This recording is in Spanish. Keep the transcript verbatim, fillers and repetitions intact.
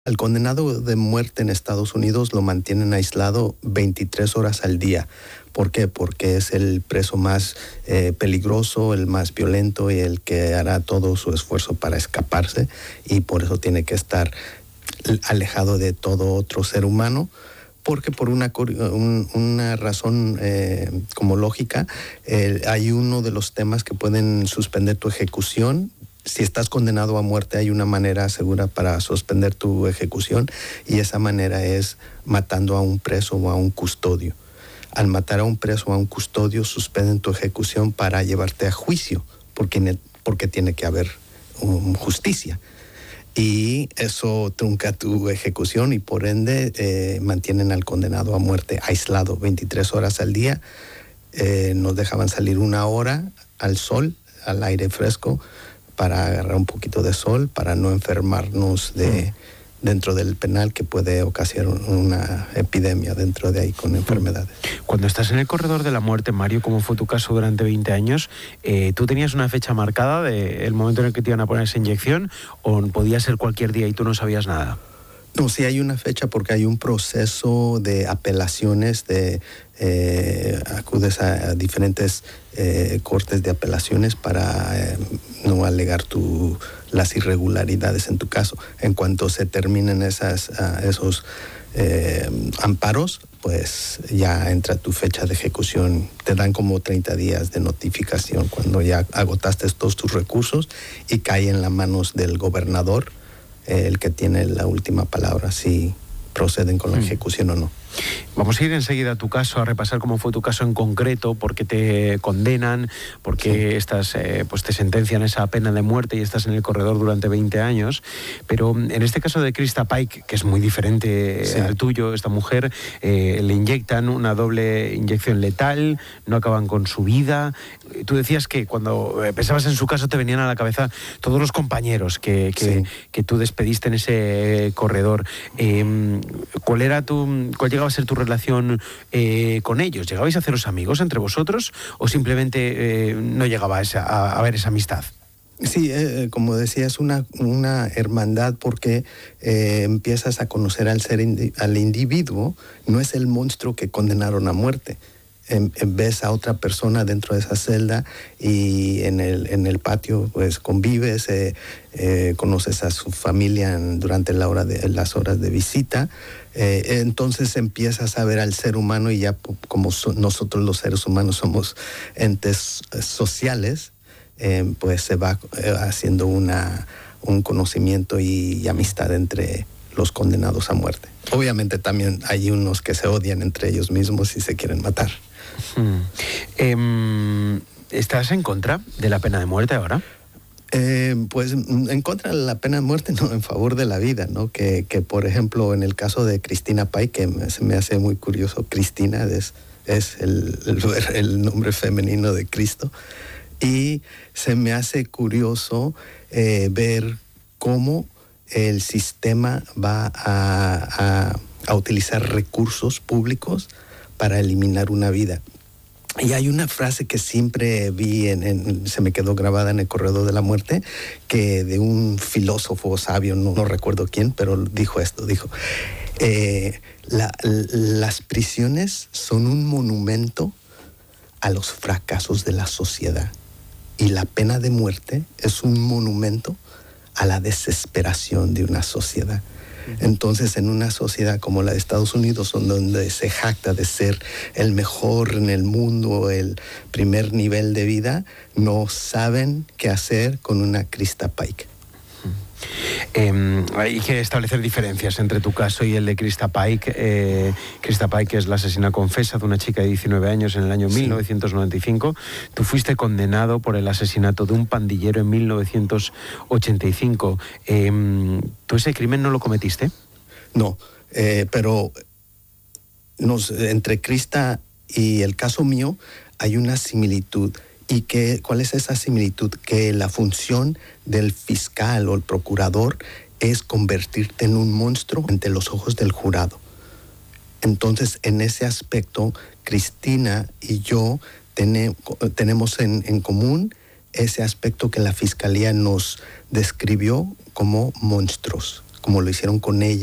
Al condenado de muerte en Estados Unidos lo mantienen aislado veintitrés horas al día. ¿Por qué? Porque es el preso más eh, peligroso, el más violento y el que hará todo su esfuerzo para escaparse, y por eso tiene que estar alejado de todo otro ser humano, porque por una, un, una razón eh, como lógica, eh, hay uno de los temas que pueden suspender tu ejecución. Si estás condenado a muerte, hay una manera segura para suspender tu ejecución, y esa manera es matando a un preso o a un custodio. Al matar a un preso o a un custodio, suspenden tu ejecución para llevarte a juicio, porque, porque tiene que haber um, justicia. Y eso trunca tu ejecución y por ende eh, mantienen al condenado a muerte aislado veintitrés horas al día. Eh, nos dejaban salir una hora al sol, al aire fresco, para agarrar un poquito de sol, para no enfermarnos de, mm. dentro del penal, que puede ocasionar una epidemia dentro de ahí con enfermedades. Cuando estás en el corredor de la muerte, Mario, como fue tu caso durante veinte años, eh, ¿tú tenías una fecha marcada del momento en el que te iban a poner esa inyección, o podía ser cualquier día y tú no sabías nada? No, sí hay una fecha porque hay un proceso de apelaciones, de eh, acudes a, a diferentes eh, cortes de apelaciones para eh, no alegar tu, las irregularidades en tu caso. En cuanto se terminen esas, uh, esos eh, amparos, pues ya entra tu fecha de ejecución. Te dan como treinta días de notificación cuando ya agotaste todos tus recursos y cae en las manos del gobernador, el que tiene la última palabra, si proceden con la ejecución mm. o no. Vamos a ir enseguida a tu caso, a repasar cómo fue tu caso en concreto, por qué te condenan, por qué sí. estás, eh, pues te sentencian esa pena de muerte y estás en el corredor durante veinte años. Pero en este caso de Krista Pike, que es muy diferente sí. al tuyo, esta mujer, eh, le inyectan una doble inyección letal, no acaban con su vida. Tú decías que cuando pensabas en su caso te venían a la cabeza todos los compañeros que, que, sí. que tú despediste en ese corredor. Eh, ¿Cuál era tu... cuál llegaba a ser tu relación eh, con ellos? ¿Llegabais a haceros amigos entre vosotros o simplemente eh, no llegaba a, esa, a, a haber esa amistad? Sí, eh, como decía, es una, una hermandad porque eh, empiezas a conocer al, ser indi- al individuo. No es el monstruo que condenaron a muerte. En, en ves a otra persona dentro de esa celda y en el, en el patio pues convives, eh, eh, conoces a su familia en, durante la hora de, las horas de visita. Eh, entonces empiezas a ver al ser humano y ya como so, nosotros los seres humanos somos entes sociales, eh, pues se va eh, haciendo una, un conocimiento y, y amistad entre los condenados a muerte. Obviamente también hay unos que se odian entre ellos mismos y se quieren matar. Hmm. Eh, ¿Estás en contra de la pena de muerte ahora? Eh, pues en contra de la pena de muerte, no, en favor de la vida, ¿no? Que, que por ejemplo, en el caso de Cristina Pike, que me, se me hace muy curioso, Cristina es, es el, el, el nombre femenino de Cristo, y se me hace curioso eh, ver cómo el sistema va a, a, a utilizar recursos públicos para eliminar una vida. Y hay una frase que siempre vi, en, en, se me quedó grabada en el corredor de la muerte, que de un filósofo sabio, no, no recuerdo quién, pero dijo esto, dijo, eh, la, las prisiones son un monumento a los fracasos de la sociedad, y la pena de muerte es un monumento a la desesperación de una sociedad. Entonces, en una sociedad como la de Estados Unidos, donde se jacta de ser el mejor en el mundo, el primer nivel de vida, no saben qué hacer con una Krista Pike. Eh, hay que establecer diferencias entre tu caso y el de Krista Pike. Eh, Krista Pike es la asesina confesa de una chica de diecinueve años en el año sí. mil novecientos noventa y cinco. Tú fuiste condenado por el asesinato de un pandillero en mil novecientos ochenta y cinco. Eh, ¿Tú ese crimen no lo cometiste? No, eh, pero nos, entre Krista y el caso mío hay una similitud. ¿Y que, cuál es esa similitud? Que la función del fiscal o el procurador es convertirte en un monstruo ante los ojos del jurado. Entonces, en ese aspecto, Cristina y yo tene, tenemos en, en común ese aspecto que la fiscalía nos describió como monstruos, como lo hicieron con ella.